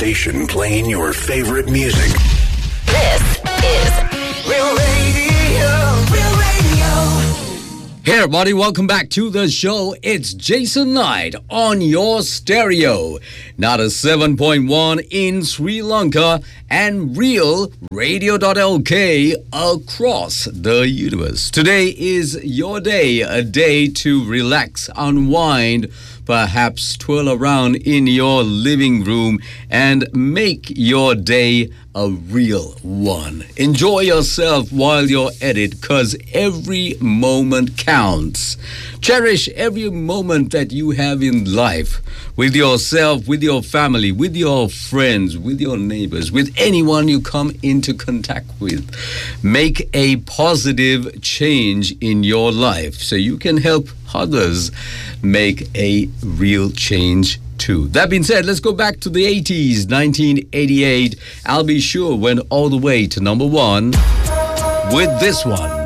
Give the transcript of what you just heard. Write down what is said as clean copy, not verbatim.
station playing your favorite music. This is Real Radio. Real Radio. Hey everybody, welcome back to the show. It's Jason Knight on your stereo. Now the 7.1 in Sri Lanka and Real Radio.lk across the universe. Today is your day, a day to relax, unwind, perhaps twirl around in your living room and make your day a real one. Enjoy yourself while you're at it, because every moment counts. Cherish every moment that you have in life, with yourself, with your family, with your friends, with your neighbors, with anyone you come into contact with. Make a positive change in your life so you can help others make a real change too. That being said, let's go back to the 80s, 1988. I'll Be Sure went all the way to number one with this one.